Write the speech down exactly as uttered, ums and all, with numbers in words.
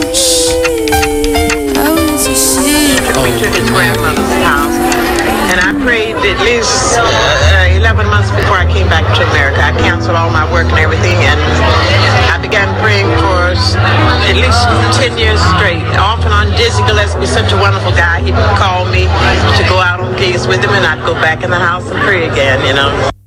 took me to his grandmother's house, and I prayed at least uh, eleven months before I came back to America. I canceled all my work and everything, and I began praying for at least ten years straight. Off and on, Dizzy Gillespie, such a wonderful guy. He would call me to go out on gigs with him, and I'd go back in the house and pray again, you know.